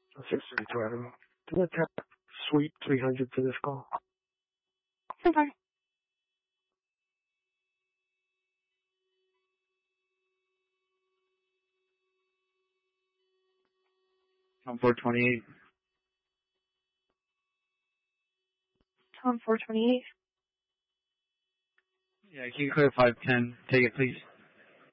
632 Avenue. Can I tap Suite 300 for this call? Okay. Tom 428. Tom 428. Yeah, can you clear 510? Take it, please.